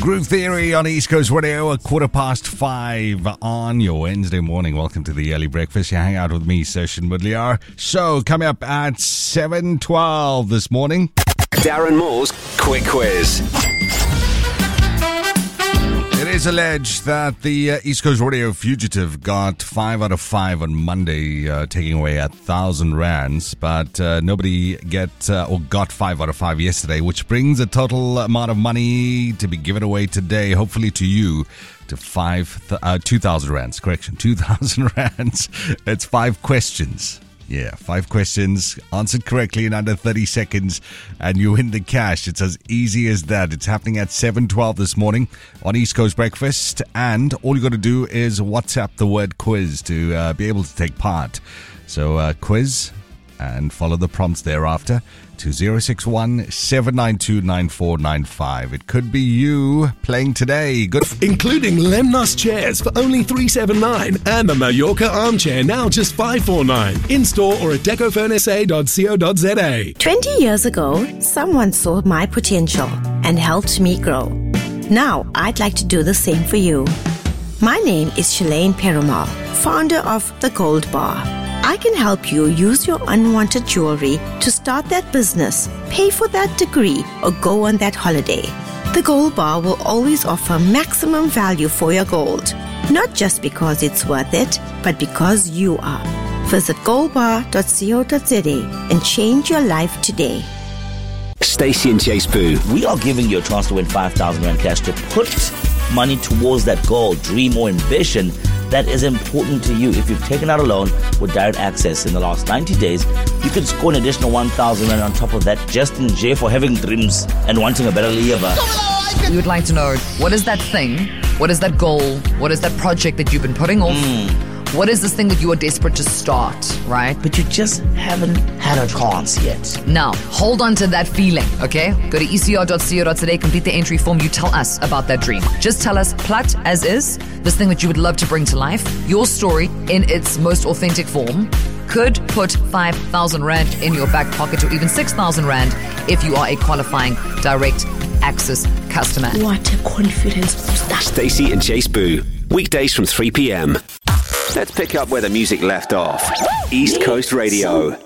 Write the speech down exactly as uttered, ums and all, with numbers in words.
Groove Theory on East Coast Radio, a quarter past five on your Wednesday morning. Welcome to the early breakfast. You hang out with me, Session Mudliar. So, coming up at seven twelve this morning, Darren Moore's Quick Quiz. It is alleged that the uh, East Coast Radio fugitive got five out of five on Monday, uh, taking away a thousand rands, but uh, nobody get uh, or got five out of five yesterday, which brings the total amount of money to be given away today, hopefully to you, to five th- uh, two thousand rands. Correction, two thousand rands. It's five questions. Yeah, five questions answered correctly in under thirty seconds and you win the cash. It's as easy as that. It's happening at seven twelve this morning on East Coast Breakfast, and all you got to do is WhatsApp the word quiz to uh, be able to take part. So uh, quiz and follow the prompts thereafter to zero six one, seven nine two, nine four nine five. It could be you playing today. Good. Including Lemnos chairs for only three seventy-nine and the Mallorca armchair now just five forty-nine. In store or at decophone s a dot co dot z a. twenty years ago, someone saw my potential and helped me grow. Now, I'd like to do the same for you. My name is Shalane Perumal, founder of The Gold Bar. I can help you use your unwanted jewelry to start that business, pay for that degree, or go on that holiday. The Gold Bar will always offer maximum value for your gold, not just because it's worth it, but because you are. Visit gold bar dot co dot z a and change your life today. Stacey and Chase Boo. We are giving you a chance to win five thousand rand cash to put money towards that goal, dream, or ambition that is important to you. If you've taken out a loan with direct access in the last ninety days, you can score an additional one thousand rand on top of that just in jail for having dreams and wanting a better life. We would like to know, what is that thing? What is that goal? What is that project that you've been putting off? Mm. What is this thing that you are desperate to start, right? But you just haven't had a chance yet. Now, hold on to that feeling, okay? Go to e c r dot co dot z a, complete the entry form. You tell us about that dream. Just tell us, plat as is, this thing that you would love to bring to life, your story in its most authentic form, could put five thousand rand in your back pocket, or even six thousand rand if you are a qualifying direct access customer. What a confidence booster. Stacey and Chase Boo. Weekdays from three p.m. Let's pick up where the music left off. East Coast Radio.